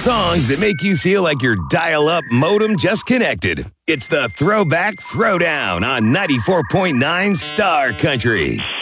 songs that make you feel like your dial-up modem just connected. It's the Throwback Throwdown on 94.9 Star Country.